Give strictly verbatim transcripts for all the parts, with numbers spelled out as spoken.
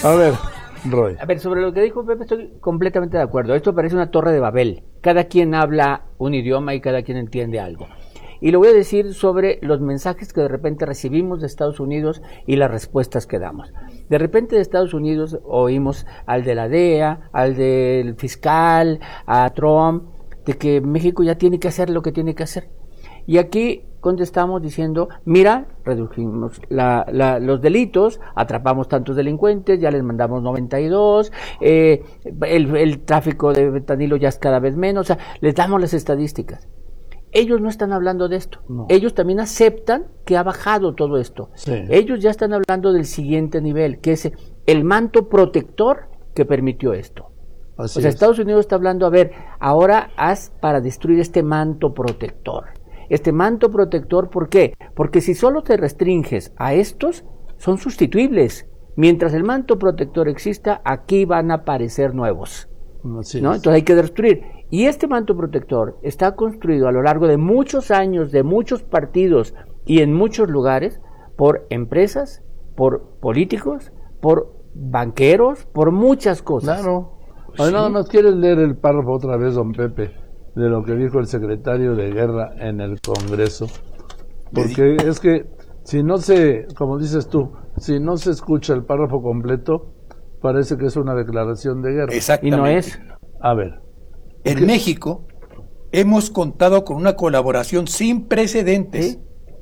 A ver, Roy. A ver, sobre lo que dijo Pepe estoy completamente de acuerdo. Esto parece una torre de Babel. Cada quien habla un idioma y cada quien entiende algo. Y lo voy a decir sobre los mensajes que de repente recibimos de Estados Unidos y las respuestas que damos. De repente de Estados Unidos oímos al de la D E A, al del fiscal, a Trump, de que México ya tiene que hacer lo que tiene que hacer. Y aquí contestamos diciendo, mira, redujimos la, la, los delitos, atrapamos tantos delincuentes, ya les mandamos noventa y dos, eh, el, el tráfico de fentanilo ya es cada vez menos, o sea, les damos las estadísticas. Ellos no están hablando de esto. No. Ellos también aceptan que ha bajado todo esto. Sí. Ellos ya están hablando del siguiente nivel, que es el manto protector que permitió esto. Así o sea, es. Estados Unidos está hablando, a ver, ahora haz para destruir este manto protector. Este manto protector, ¿por qué? Porque si solo te restringes a estos, son sustituibles. Mientras el manto protector exista, aquí van a aparecer nuevos. Así ¿no? Entonces hay que destruir. Y este manto protector está construido a lo largo de muchos años, de muchos partidos y en muchos lugares, por empresas, por políticos, por banqueros, por muchas cosas. Claro. ¿Sí? Nada más quieres leer el párrafo otra vez, don Pepe, de lo que dijo el secretario de Guerra en el Congreso. Porque es que si no se, como dices tú, si no se escucha el párrafo completo, parece que es una declaración de guerra. Exactamente. Y no es. A ver. En ¿qué? México hemos contado con una colaboración sin precedentes, ¿sí?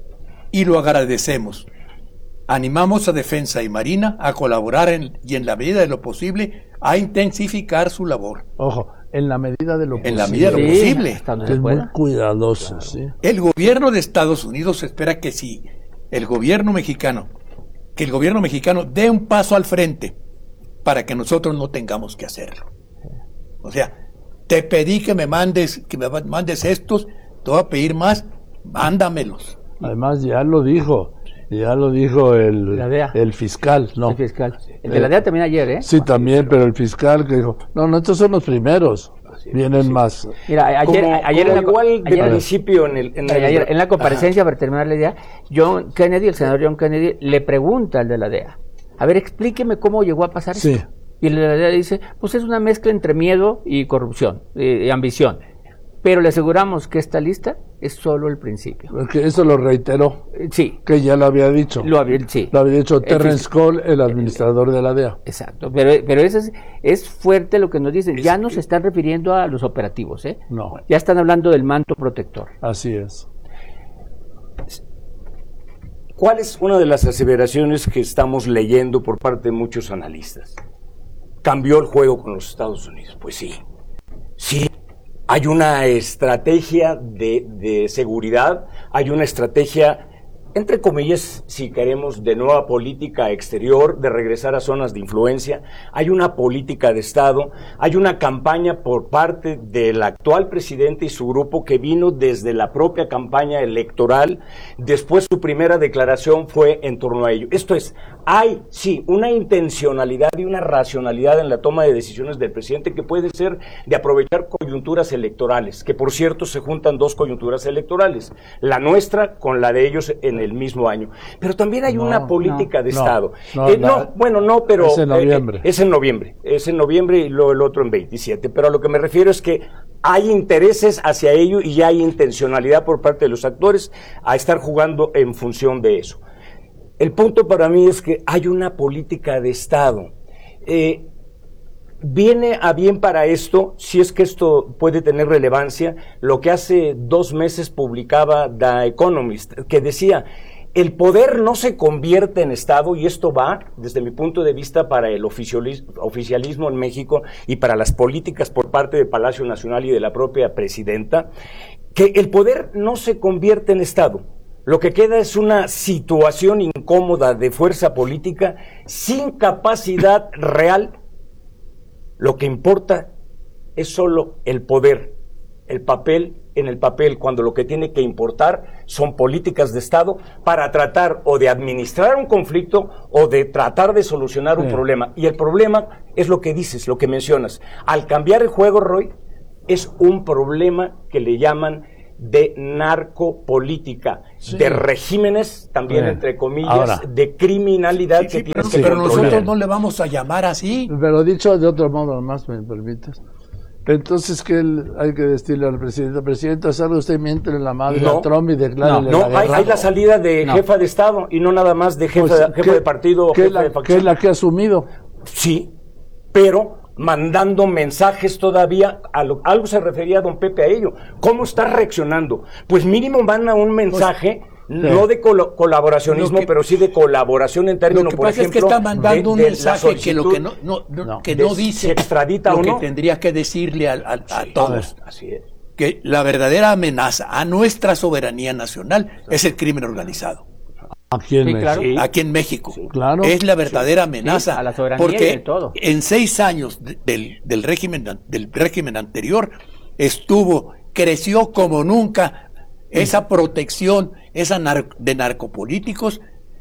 Y lo agradecemos. Animamos a Defensa y Marina a colaborar en, y en la medida de lo posible a intensificar su labor. Ojo, en la medida de lo posible. En la medida de lo sí, posible. Es muy cuidadoso, claro. Sí. El gobierno de Estados Unidos espera que si el gobierno mexicano, que el gobierno mexicano dé un paso al frente para que nosotros no tengamos que hacerlo. O sea, te pedí que me mandes, que me mandes estos, te voy a pedir más, mándamelos. Además ya lo dijo, ya lo dijo el, el fiscal, ¿no? El fiscal. El de la D E A también ayer, ¿eh? Sí, también, pero el fiscal que dijo, no, no, estos son los primeros, vienen sí. más. Mira, ayer, como, ayer como en la, igual de ayer, principio en el, en, el, ayer, en la comparecencia, ajá. Para terminar la idea, John Kennedy, el senador John Kennedy, le pregunta al de la D E A, a ver, explíqueme cómo llegó a pasar sí. esto. Y el de la D E A dice, pues es una mezcla entre miedo y corrupción, y, y ambición. Pero le aseguramos que esta lista es solo el principio. Porque eso lo reiteró. Sí. Que ya lo había dicho. Lo había, sí. Lo había dicho Terrence Cole, el administrador de la D E A. Exacto. Pero, pero eso es, es fuerte lo que nos dicen. Ya no se están refiriendo a los operativos, ¿eh? No. Ya están hablando del manto protector. Así es. ¿Cuál es una de las aseveraciones que estamos leyendo por parte de muchos analistas? ¿Cambió el juego con los Estados Unidos? Pues sí. Sí. Hay una estrategia de, de seguridad, hay una estrategia, entre comillas, si queremos, de nueva política exterior, de regresar a zonas de influencia, hay una política de Estado, hay una campaña por parte del actual presidente y su grupo que vino desde la propia campaña electoral, después su primera declaración fue en torno a ello. Esto es, hay, sí, una intencionalidad y una racionalidad en la toma de decisiones del presidente que puede ser de aprovechar coyunturas electorales, que por cierto se juntan dos coyunturas electorales, la nuestra con la de ellos en el mismo año. Pero también hay no, una política no, de no, Estado. No, eh, no, bueno, no, pero... Es en noviembre. Eh, es en noviembre, es en noviembre y luego el otro en veintisiete, pero a lo que me refiero es que hay intereses hacia ello y ya hay intencionalidad por parte de los actores a estar jugando en función de eso. El punto para mí es que hay una política de Estado. Eh, viene a bien para esto, si es que esto puede tener relevancia, lo que hace dos meses publicaba The Economist, que decía, el poder no se convierte en Estado, y esto va, desde mi punto de vista, para el oficialismo, oficialismo en México y para las políticas por parte del Palacio Nacional y de la propia presidenta, que el poder no se convierte en Estado. Lo que queda es una situación incómoda de fuerza política sin capacidad real. Lo que importa es solo el poder, el papel en el papel, cuando lo que tiene que importar son políticas de Estado para tratar o de administrar un conflicto o de tratar de solucionar un sí. problema. Y el problema es lo que dices, lo que mencionas. Al cambiar el juego, Roy, es un problema que le llaman de narcopolítica, sí. de regímenes, también Bien. entre comillas, Ahora, de criminalidad sí, sí, que pero, tiene pero nosotros no le vamos a llamar así. Pero dicho de otro modo, nomás me permites. Entonces, ¿qué hay que decirle al presidente? Presidente, salga usted, miente en la madre no, a Trump y declárele no, la no, hay, hay la salida de no. jefa de Estado y no nada más de jefa, pues, jefa de partido o jefa la, de facción. ¿Qué es la que ha asumido? Sí, pero mandando mensajes todavía, a lo, algo se refería a don Pepe a ello. ¿Cómo está reaccionando? Pues mínimo manda un mensaje... Pues, Sí. no de col- colaboracionismo, que, pero sí de colaboración en términos, por ejemplo... Lo que pasa es que está mandando de, un de mensaje que lo que no, no, no, no que no dice, extradita lo o que no. tendría que decirle a, a, a sí, todos. Así es. Que la verdadera amenaza a nuestra soberanía nacional sí. es el crimen organizado. Aquí en, sí, claro. sí. Aquí en México. Sí, claro. Es la verdadera sí. amenaza. Sí, a la soberanía porque y de todo. En seis años de, del, del, régimen, del régimen anterior estuvo, creció como nunca esa protección, esa nar- de narcopolíticos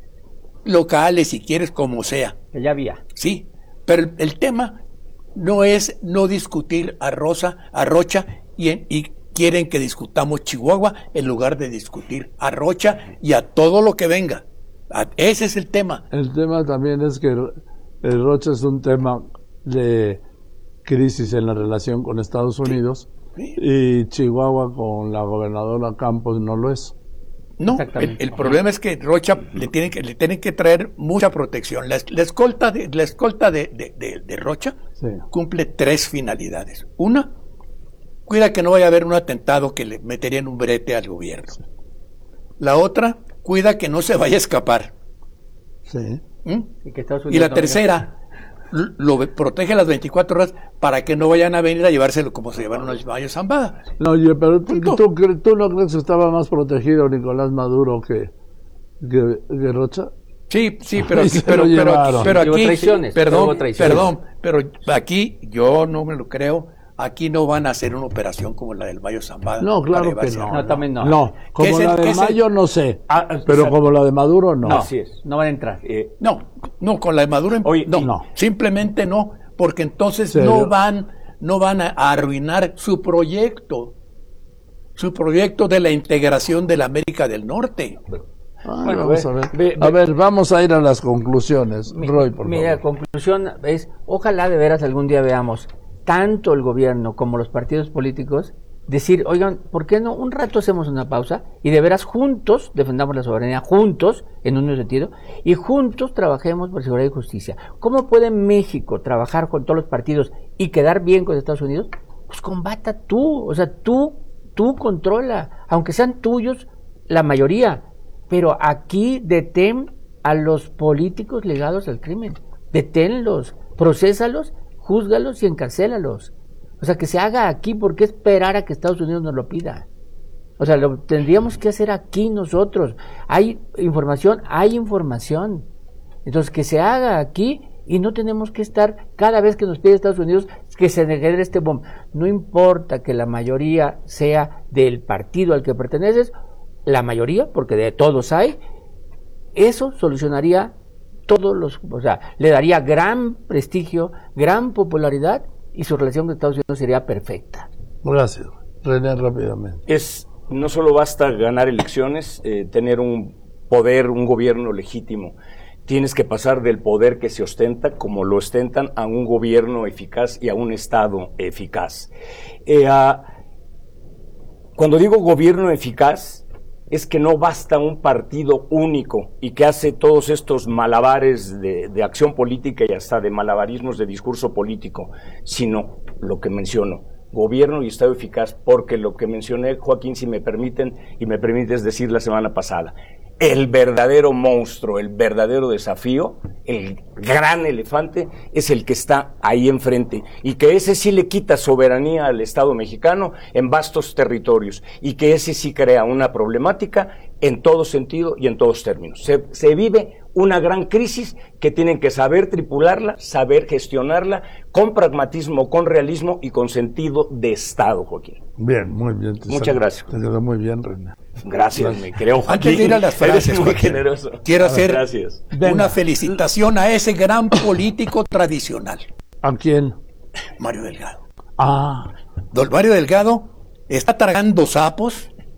locales, si quieres, como sea. Que ya había. Sí, pero el, el tema no es no discutir a Rosa, a Rocha, y, en, y quieren que discutamos Chihuahua en lugar de discutir a Rocha y a todo lo que venga. A, ese es el tema. El tema también es que el, el Rocha es un tema de crisis en la relación con Estados Unidos. Sí. Y Chihuahua con la gobernadora Campos no lo es. No, el, el problema es que Rocha le tienen que, le tienen que traer mucha protección. La, la escolta de, la escolta de, de, de, de Rocha sí. cumple tres finalidades. Una, cuida que no vaya a haber un atentado que le metería en un brete al gobierno. Sí. La otra, cuida que no se vaya a escapar. Sí. ¿Mm? Y, que y la tercera, lo protege las veinticuatro horas para que no vayan a venir a llevárselo como se llevaron a Mayo Zambada. No, oye, pero tú, tú, tú no crees que estaba más protegido Nicolás Maduro que, que, que Rocha. Sí, sí, pero aquí, pero, pero, pero aquí, traiciones, perdón, perdón, pero aquí yo no me lo creo. Aquí no van a hacer una operación como la del Mayo Zambada. No, claro que no. No, también no. No, como la de Mayo no sé, ah, pero o sea, como la de Maduro no. No, así es, no van a entrar. Eh, no, no, con la de Maduro Oye, no, no, simplemente no, porque entonces no van, no van a arruinar su proyecto, su proyecto de la integración de la América del Norte. Ah, bueno, vamos ve, a ver. Ve, a ve. ver, vamos a ir a las conclusiones. Mi, Roy, por mira, favor. La conclusión es, ojalá de veras algún día veamos tanto el gobierno como los partidos políticos decir, oigan, ¿por qué no un rato hacemos una pausa y de veras juntos defendamos la soberanía, juntos, en un sentido, y juntos trabajemos por seguridad y justicia? ¿Cómo puede México trabajar con todos los partidos y quedar bien con Estados Unidos? Pues combata tú, o sea, tú, tú controla, aunque sean tuyos la mayoría, pero aquí detén a los políticos ligados al crimen, deténlos, procesalos, júzgalos y encarcélalos. O sea, que se haga aquí, ¿por qué esperar a que Estados Unidos nos lo pida? O sea, lo tendríamos que hacer aquí nosotros. Hay información, hay información. Entonces, que se haga aquí y no tenemos que estar cada vez que nos pide Estados Unidos que se genere este bomb. No importa que la mayoría sea del partido al que perteneces, la mayoría, porque de todos hay, eso solucionaría todos los, o sea, le daría gran prestigio, gran popularidad y su relación con Estados Unidos sería perfecta. Gracias. René, rápidamente. Es, no solo basta ganar elecciones, eh, tener un poder, un gobierno legítimo. Tienes que pasar del poder que se ostenta, como lo ostentan, a un gobierno eficaz y a un Estado eficaz. Eh, a, cuando digo gobierno eficaz, es que no basta un partido único y que hace todos estos malabares de, de acción política y hasta de malabarismos de discurso político, sino lo que menciono, gobierno y Estado eficaz, porque lo que mencioné, Joaquín, si me permiten, y me permites decir la semana pasada, el verdadero monstruo, el verdadero desafío, el gran elefante, es el que está ahí enfrente, y que ese sí le quita soberanía al Estado mexicano en vastos territorios, y que ese sí crea una problemática en todo sentido y en todos términos. Se, se vive una gran crisis que tienen que saber tripularla, saber gestionarla con pragmatismo, con realismo y con sentido de Estado, Joaquín. Bien, muy bien. Muchas gracias. Te quedó muy bien, René. Gracias, me creo, Joaquín. Antes de ir a las frases, muy generoso. Quiero hacer Gracias. una felicitación a ese gran político tradicional. ¿A quién? Mario Delgado. Ah. Don Mario Delgado está tragando sapos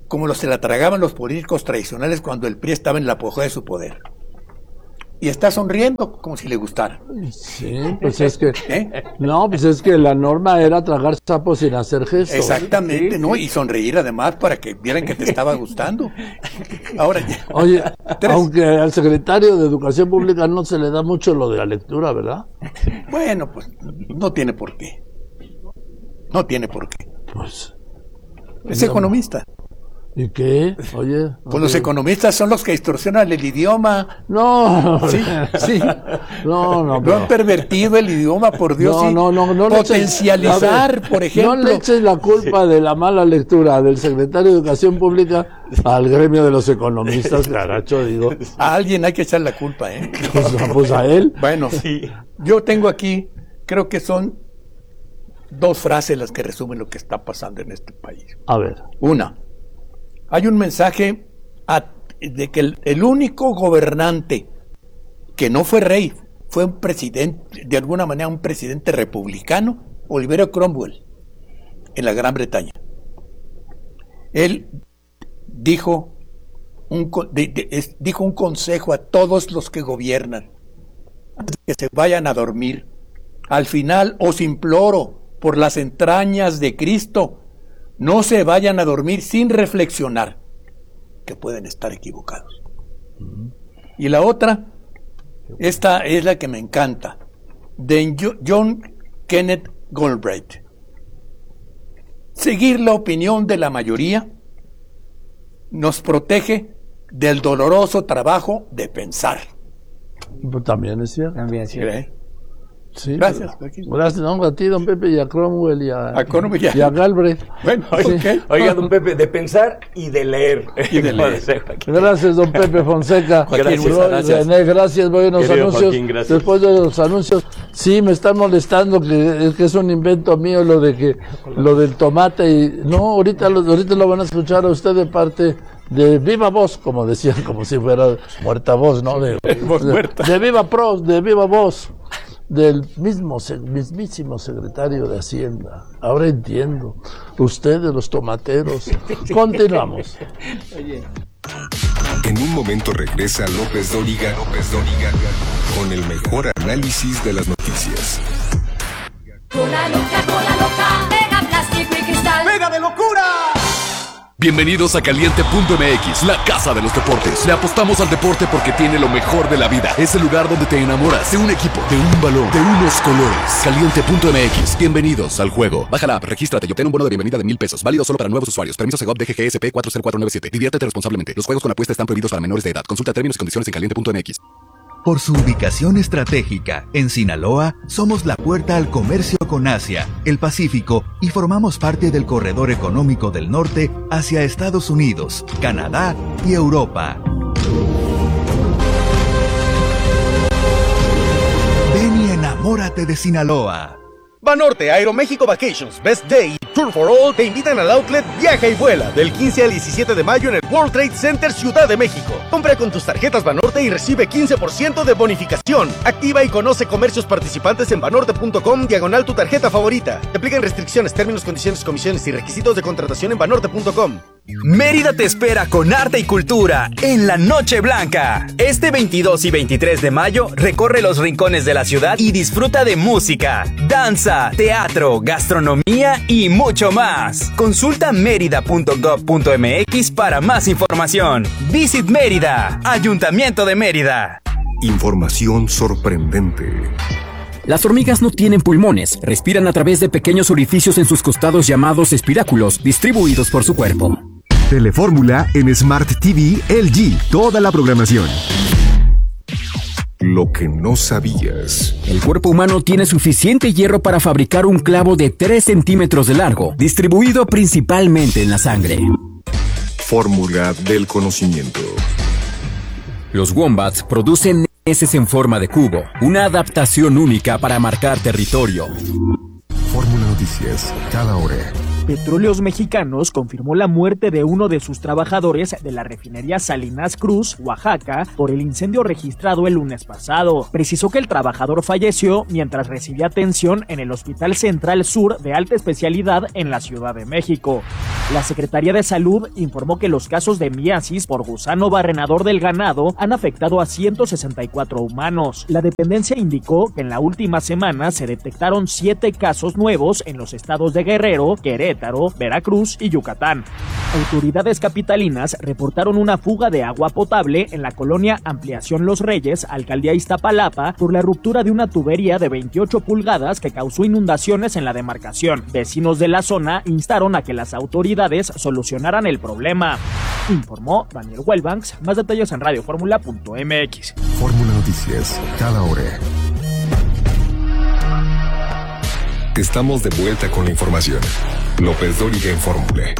como los se la tragaban los políticos tradicionales cuando el P R I estaba en el apogeo de su poder. Y está sonriendo como si le gustara. Sí, pues es que... ¿Eh? No, pues es que la norma era tragar sapos sin hacer gesto. Exactamente, sí, ¿no? Y sonreír además para que vieran que te estaba gustando. Ahora ya. Oye, Tres. Aunque al secretario de Educación Pública no se le da mucho lo de la lectura, ¿verdad? Bueno, pues no tiene por qué. No tiene por qué. Pues... Es no. economista. ¿Y qué? Oye. Pues oye. Los economistas son los que distorsionan el idioma. No, sí, sí. No, no. No han pervertido el idioma, por Dios. No, y no, no, no. Potencializar, ver, por ejemplo. No le eches la culpa sí. de la mala lectura del secretario de Educación Pública al gremio de los economistas, caracho, digo. A alguien hay que echar la culpa, ¿eh? Pues, pues a él. Bueno, sí. Yo tengo aquí, creo que son dos frases las que resumen lo que está pasando en este país. A ver. Una. Hay un mensaje a, de que el, el único gobernante que no fue rey, fue un presidente, de alguna manera un presidente republicano, Oliver Cromwell, en la Gran Bretaña. Él dijo un, de, de, es, dijo un consejo a todos los que gobiernan, antes de que se vayan a dormir. Al final os imploro, por las entrañas de Cristo, no se vayan a dormir sin reflexionar, que pueden estar equivocados. Uh-huh. Y la otra, esta es la que me encanta, de John Kenneth Galbraith. Seguir la opinión de la mayoría nos protege del doloroso trabajo de pensar. También es cierto. También es cierto. ¿Sí? Sí, gracias. Gracias no, a ti, don Pepe, y a Cromwell y a, a, Cromwell, y a Galbraith. Bueno, sí. Okay. Oiga, don Pepe, de pensar y de leer. Y de leer. Gracias, don Pepe Fonseca. Gracias, gracias. René, gracias. Voy a los Querido anuncios. Joaquín, después de los anuncios, sí, me están molestando que, que es un invento mío lo de que lo del tomate. Y no, ahorita lo, ahorita lo van a escuchar a usted de parte de viva voz, como decían, como si fuera muerta voz, ¿no? De, voz de, muerta. de viva pros, de viva voz. Del mismo, mismísimo secretario de Hacienda. Ahora entiendo. Ustedes, los tomateros. Continuamos. En un momento regresa López Dóriga, López Dóriga, con el mejor análisis de las noticias. Cola loca, cola loca, pega plástico y cristal. ¡Pega de locura! Bienvenidos a Caliente punto M X, la casa de los deportes. Le apostamos al deporte porque tiene lo mejor de la vida. Es el lugar donde te enamoras de un equipo, de un balón, de unos colores. Caliente punto M X, bienvenidos al juego. Baja la app, regístrate y obtén un bono de bienvenida de mil pesos. Válido solo para nuevos usuarios. Permiso Segov D G G S P cuatro cero cuatro nueve siete. Diviértete responsablemente. Los juegos con apuesta están prohibidos para menores de edad. Consulta términos y condiciones en caliente punto M X. Por su ubicación estratégica, en Sinaloa, somos la puerta al comercio con Asia, el Pacífico y formamos parte del corredor económico del norte hacia Estados Unidos, Canadá y Europa. Ven y enamórate de Sinaloa. Banorte, Aeroméxico Vacations, Best Day y Tour for All te invitan al outlet Viaja y Vuela del quince al diecisiete de mayo en el World Trade Center Ciudad de México. Compra con tus tarjetas Banorte y recibe quince por ciento de bonificación. Activa y conoce comercios participantes en banorte punto com diagonal tu tarjeta favorita. Te aplican restricciones, términos, condiciones, comisiones y requisitos de contratación en banorte punto com. Mérida te espera con arte y cultura en la Noche Blanca. Este veintidós y veintitrés de mayo recorre los rincones de la ciudad y disfruta de música, danza, teatro, gastronomía y mucho más. Consulta mérida punto gov punto m x para más información. Visit Mérida, Ayuntamiento de Mérida. Información sorprendente. Las hormigas no tienen pulmones, respiran a través de pequeños orificios en sus costados llamados espiráculos, distribuidos por su cuerpo. Telefórmula en Smart T V L G, toda la programación. Lo que no sabías. El cuerpo humano tiene suficiente hierro para fabricar un clavo de tres centímetros de largo, distribuido principalmente en la sangre. Fórmula del conocimiento. Los wombats producen heces en forma de cubo, una adaptación única para marcar territorio. Fórmula Noticias, cada hora. Petróleos Mexicanos confirmó la muerte de uno de sus trabajadores de la refinería Salinas Cruz, Oaxaca, por el incendio registrado el lunes pasado. Precisó que el trabajador falleció mientras recibía atención en el Hospital Central Sur de alta especialidad en la Ciudad de México. La Secretaría de Salud informó que los casos de miasis por gusano barrenador del ganado han afectado a ciento sesenta y cuatro humanos. La dependencia indicó que en la última semana se detectaron siete casos nuevos en los estados de Guerrero, Querétaro, Veracruz y Yucatán. Autoridades capitalinas reportaron una fuga de agua potable en la colonia Ampliación Los Reyes, alcaldía Iztapalapa, por la ruptura de una tubería de veintiocho pulgadas que causó inundaciones en la demarcación. Vecinos de la zona instaron a que las autoridades solucionaran el problema. Informó Daniel Wellbanks. Más detalles en radioformula punto m x. Fórmula Noticias, cada hora. Estamos de vuelta con la información. López Dóriga en Fórmula.